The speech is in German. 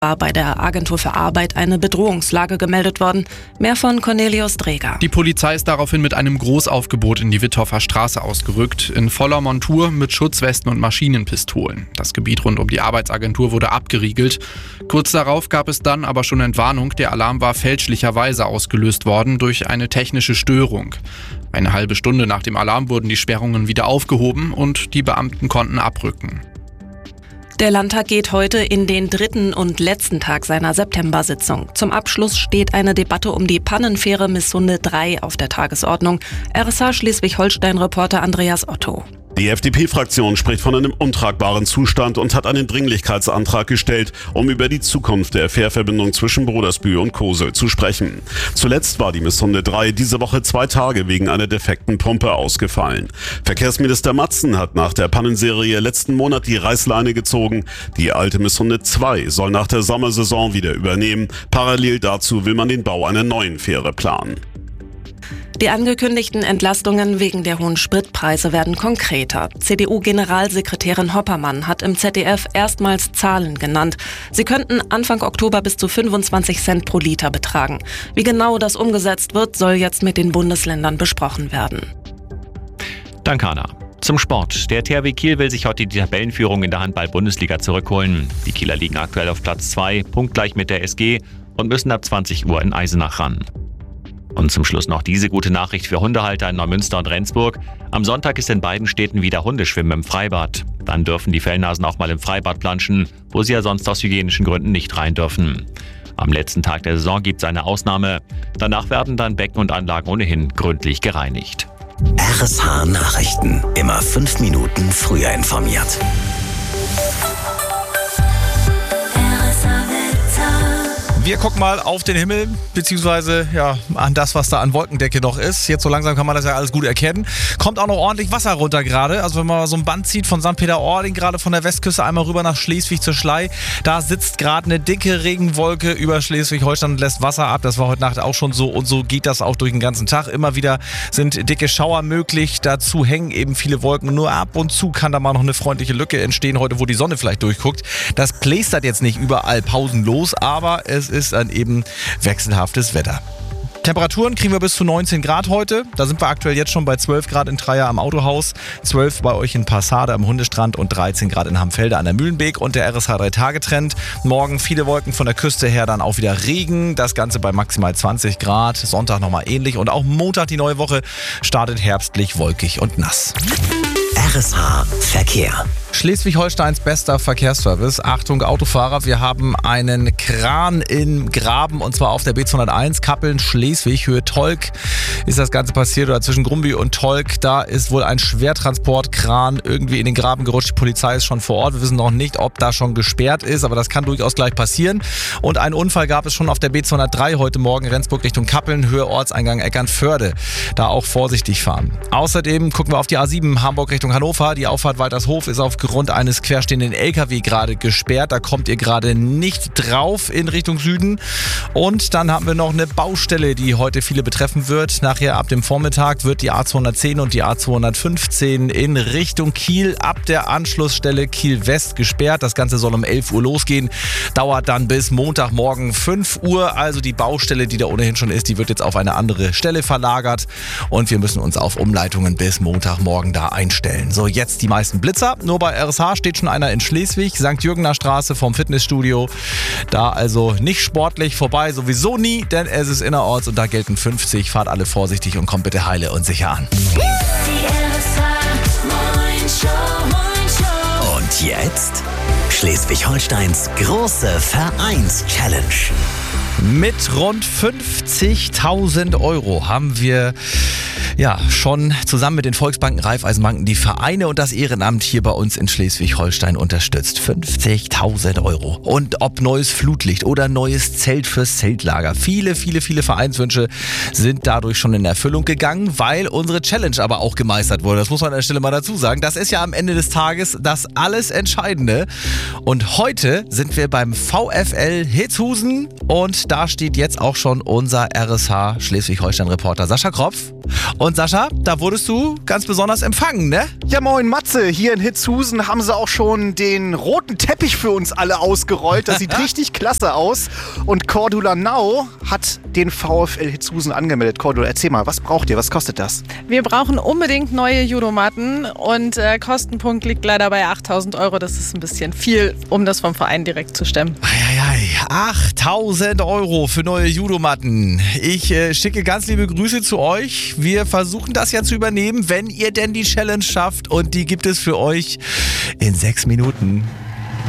war bei der Agentur für Arbeit eine Bedrohungslage gemeldet worden. Mehr von Cornelius Dreger. Die Polizei ist daraufhin mit einem Großaufgebot in die Wittorfer Straße ausgerückt, in voller Montur mit Schutzwesten und Maschinenpistolen. Das Gebiet rund um die Arbeitsagentur wurde abgeriegelt. Kurz darauf gab es dann aber schon Entwarnung. Der Alarm war fälschlicherweise ausgelöst worden durch eine technische Störung. Eine halbe Stunde nach dem Alarm wurden die Sperrungen wieder aufgehoben und die Beamten konnten abrücken. Der Landtag geht heute in den 3. und letzten Tag seiner September-Sitzung. Zum Abschluss steht eine Debatte um die Pannenfähre Missunde 3 auf der Tagesordnung. RSH Schleswig-Holstein-Reporter Andreas Otto. Die FDP-Fraktion spricht von einem untragbaren Zustand und hat einen Dringlichkeitsantrag gestellt, um über die Zukunft der Fährverbindung zwischen Brodersbühl und Cosel zu sprechen. Zuletzt war die Missunde 3 diese Woche 2 Tage wegen einer defekten Pumpe ausgefallen. Verkehrsminister Matzen hat nach der Pannenserie letzten Monat die Reißleine gezogen. Die alte Missunde 2 soll nach der Sommersaison wieder übernehmen. Parallel dazu will man den Bau einer neuen Fähre planen. Die angekündigten Entlastungen wegen der hohen Spritpreise werden konkreter. CDU-Generalsekretärin Hoppermann hat im ZDF erstmals Zahlen genannt. Sie könnten Anfang Oktober bis zu 25 Cent pro Liter betragen. Wie genau das umgesetzt wird, soll jetzt mit den Bundesländern besprochen werden. Danke, Anna. Zum Sport. Der THW Kiel will sich heute die Tabellenführung in der Handball-Bundesliga zurückholen. Die Kieler liegen aktuell auf Platz 2, punktgleich mit der SG und müssen ab 20 Uhr in Eisenach ran. Und zum Schluss noch diese gute Nachricht für Hundehalter in Neumünster und Rendsburg. Am Sonntag ist in beiden Städten wieder Hundeschwimmen im Freibad. Dann dürfen die Fellnasen auch mal im Freibad planschen, wo sie ja sonst aus hygienischen Gründen nicht rein dürfen. Am letzten Tag der Saison gibt es eine Ausnahme. Danach werden dann Becken und Anlagen ohnehin gründlich gereinigt. RSH Nachrichten. Immer 5 Minuten früher informiert. Wir gucken mal auf den Himmel, beziehungsweise an das, was da an Wolkendecke noch ist. Jetzt so langsam kann man das ja alles gut erkennen. Kommt auch noch ordentlich Wasser runter gerade. Also wenn man so ein Band zieht von St. Peter-Ording, gerade von der Westküste einmal rüber nach Schleswig zur Schlei, da sitzt gerade eine dicke Regenwolke über Schleswig-Holstein und lässt Wasser ab. Das war heute Nacht auch schon so und so geht das auch durch den ganzen Tag. Immer wieder sind dicke Schauer möglich. Dazu hängen eben viele Wolken. Nur ab und zu kann da mal noch eine freundliche Lücke entstehen, heute wo die Sonne vielleicht durchguckt. Das plästert jetzt nicht überall pausenlos, aber es ist ein eben wechselhaftes Wetter. Temperaturen kriegen wir bis zu 19 Grad heute. Da sind wir aktuell jetzt schon bei 12 Grad in Treier am Autohaus, 12 bei euch in Passade am Hundestrand und 13 Grad in Hamfelde an der Mühlenbeek und der RSH 3-Tage-Trend. Morgen viele Wolken von der Küste her, dann auch wieder Regen. Das Ganze bei maximal 20 Grad. Sonntag nochmal ähnlich und auch Montag die neue Woche startet herbstlich, wolkig und nass. RSH Verkehr. Schleswig-Holsteins bester Verkehrsservice. Achtung Autofahrer, wir haben einen Kran im Graben und zwar auf der B201 Kappeln-Schleswig, Höhe Tolk ist das Ganze passiert oder zwischen Grumby und Tolk. Da ist wohl ein Schwertransportkran irgendwie in den Graben gerutscht. Die Polizei ist schon vor Ort. Wir wissen noch nicht, ob da schon gesperrt ist, aber das kann durchaus gleich passieren. Und einen Unfall gab es schon auf der B203 heute Morgen Rendsburg Richtung Kappeln, Höhe Ortseingang Eckernförde. Da auch vorsichtig fahren. Außerdem gucken wir auf die A7 Hamburg Richtung Hannover. Die Auffahrt Waltershof ist aufgrund eines querstehenden LKW gerade gesperrt. Da kommt ihr gerade nicht drauf in Richtung Süden. Und dann haben wir noch eine Baustelle, die heute viele betreffen wird. Nachher ab dem Vormittag wird die A210 und die A215 in Richtung Kiel ab der Anschlussstelle Kiel West gesperrt. Das Ganze soll um 11 Uhr losgehen. Dauert dann bis Montagmorgen 5 Uhr. Also die Baustelle, die da ohnehin schon ist, die wird jetzt auf eine andere Stelle verlagert. Und wir müssen uns auf Umleitungen bis Montagmorgen da einstellen. So, jetzt die meisten Blitzer. Nur bei RSH steht schon einer in Schleswig, St. Jürgener Straße vom Fitnessstudio. Da also nicht sportlich vorbei, sowieso nie, denn es ist innerorts und da gelten 50. Fahrt alle vorsichtig und kommt bitte heile und sicher an. Und jetzt Schleswig-Holsteins große Vereins-Challenge. Mit rund 50.000 € haben wir schon zusammen mit den Volksbanken, Raiffeisenbanken die Vereine und das Ehrenamt hier bei uns in Schleswig-Holstein unterstützt. 50.000 €. Und ob neues Flutlicht oder neues Zelt fürs Zeltlager. Viele Vereinswünsche sind dadurch schon in Erfüllung gegangen, weil unsere Challenge aber auch gemeistert wurde. Das muss man an der Stelle mal dazu sagen. Das ist ja am Ende des Tages das alles Entscheidende. Und heute sind wir beim VfL Hitzhusen und da steht jetzt auch schon unser RSH Schleswig-Holstein-Reporter Sascha Kropf. Und Und Sascha, da wurdest du ganz besonders empfangen, ne? Ja, moin Matze, hier in Hitzhusen haben sie auch schon den roten Teppich für uns alle ausgerollt. Das sieht richtig klasse aus. Und Cordula Nau hat den VfL Hitzhusen angemeldet. Cordula, erzähl mal, was braucht ihr? Was kostet das? Wir brauchen unbedingt neue Judomatten und Kostenpunkt liegt leider bei 8.000 €. Das ist ein bisschen viel, um das vom Verein direkt zu stemmen. 8.000 € für neue Judomatten. Ich schicke ganz liebe Grüße zu euch. Wir versuchen das ja zu übernehmen, wenn ihr denn die Challenge schafft. Und die gibt es für euch in 6 Minuten.